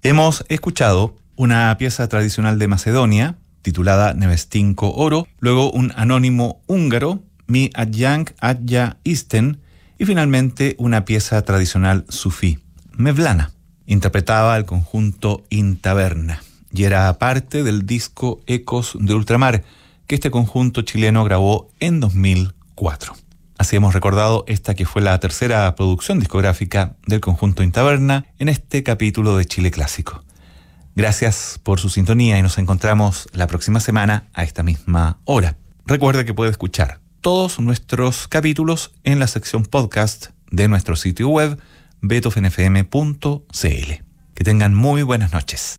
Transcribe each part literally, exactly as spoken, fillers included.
Hemos escuchado una pieza tradicional de Macedonia, titulada Nevestinko Oro, luego un anónimo húngaro, Mi Adjang Adja Isten, y finalmente una pieza tradicional sufí, Mevlana. Interpretaba el conjunto Intaberna y era parte del disco Ecos de Ultramar, que este conjunto chileno grabó en dos mil cuatro. Así hemos recordado esta que fue la tercera producción discográfica del conjunto Intaberna en este capítulo de Chile Clásico. Gracias por su sintonía y nos encontramos la próxima semana a esta misma hora. Recuerde que puede escuchar todos nuestros capítulos en la sección podcast de nuestro sitio web beethoven f m punto c l. Que tengan muy buenas noches.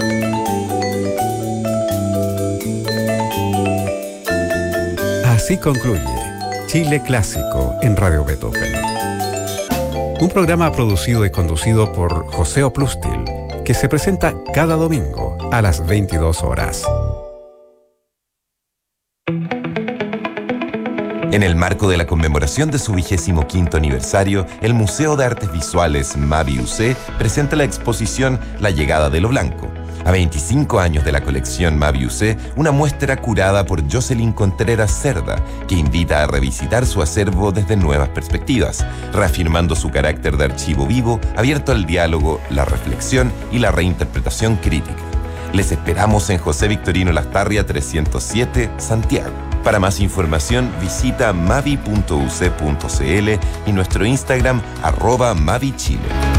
Así concluye Chile Clásico en Radio Beethoven. Un programa producido y conducido por José Oplustil, que se presenta cada domingo a las veintidós horas. En el marco de la conmemoración de su vigésimo quinto aniversario, el Museo de Artes Visuales Mavi U C presenta la exposición La Llegada de lo Blanco. A veinticinco años de la colección Mavi U C, una muestra curada por Jocelyn Contreras Cerda, que invita a revisitar su acervo desde nuevas perspectivas, reafirmando su carácter de archivo vivo, abierto al diálogo, la reflexión y la reinterpretación crítica. Les esperamos en José Victorino Lastarria trescientos siete, Santiago. Para más información, visita mavi punto u c punto c l y nuestro Instagram, arroba mavichile.